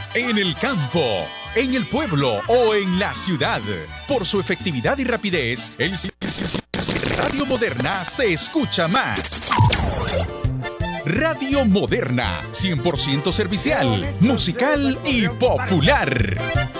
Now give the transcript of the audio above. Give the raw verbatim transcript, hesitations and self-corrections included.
en el campo, en el pueblo o en la ciudad. Por su efectividad y rapidez, el Radio Moderna se escucha más. Radio Moderna, cien por ciento servicial, musical y popular.